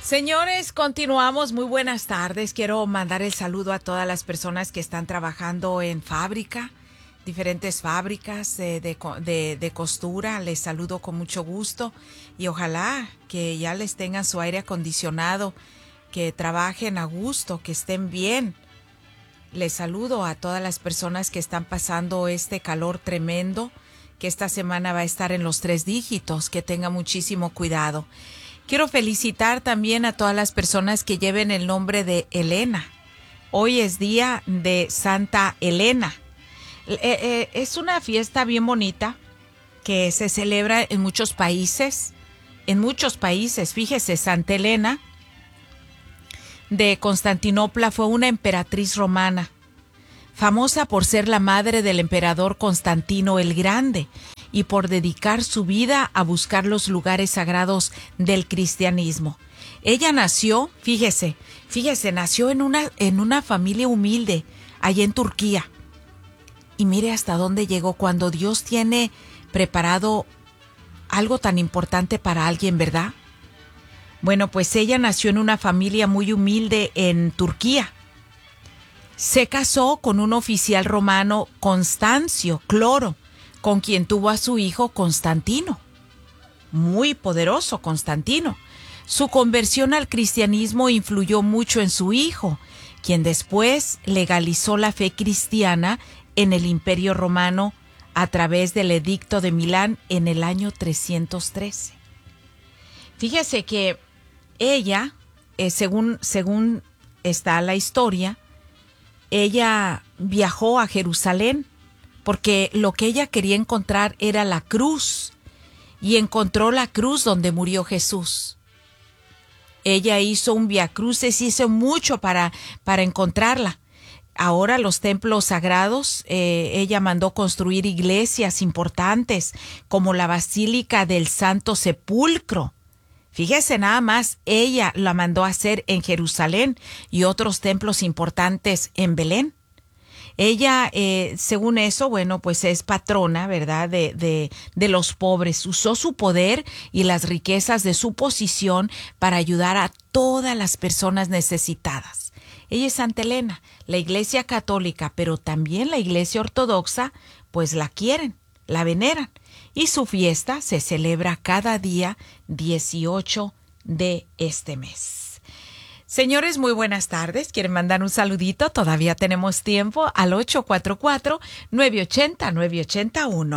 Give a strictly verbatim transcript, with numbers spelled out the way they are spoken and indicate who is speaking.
Speaker 1: Señores, continuamos. Muy buenas tardes. Quiero mandar el saludo a todas las personas que están trabajando en fábrica, diferentes fábricas de, de, de, de costura. Les saludo con mucho gusto y ojalá que ya les tengan su aire acondicionado, que trabajen a gusto, que estén bien. Les saludo a todas las personas que están pasando este calor tremendo, que esta semana va a estar en los tres dígitos, que tengan muchísimo cuidado. Quiero felicitar también a todas las personas que lleven el nombre de Elena. Hoy es día de Santa Elena. Eh, eh, es una fiesta bien bonita que se celebra en muchos países. En muchos países, fíjese, Santa Elena de Constantinopla fue una emperatriz romana, famosa por ser la madre del emperador Constantino el Grande y por dedicar su vida a buscar los lugares sagrados del cristianismo. Ella nació, fíjese, fíjese, nació en una, en una familia humilde, allá en Turquía. Y mire hasta dónde llegó cuando Dios tiene preparado algo tan importante para alguien, ¿verdad? Bueno, pues ella nació en una familia muy humilde en Turquía. Se casó con un oficial romano, Constancio Cloro, con quien tuvo a su hijo Constantino. Muy poderoso Constantino. Su conversión al cristianismo influyó mucho en su hijo, quien después legalizó la fe cristiana en el Imperio Romano a través del Edicto de Milán en el año trescientos trece. Fíjese que ella, eh, según, según está la historia, ella viajó a Jerusalén porque lo que ella quería encontrar era la cruz, y encontró la cruz donde murió Jesús. Ella hizo un viacrucis, hizo mucho para, para encontrarla. Ahora los templos sagrados, eh, ella mandó construir iglesias importantes como la Basílica del Santo Sepulcro. Fíjese nada más, ella la mandó a hacer en Jerusalén y otros templos importantes en Belén. Ella, eh, según eso, bueno, pues es patrona, ¿verdad?, de, de, de los pobres. Usó su poder y las riquezas de su posición para ayudar a todas las personas necesitadas. Ella es Santa Elena. La Iglesia Católica, pero también la Iglesia Ortodoxa, pues la quieren, la veneran. Y su fiesta se celebra cada día dieciocho de este mes. Señores, muy buenas tardes. ¿Quieren mandar un saludito? Todavía tenemos tiempo al ocho cuatro cuatro, nueve ocho cero, nueve ocho uno.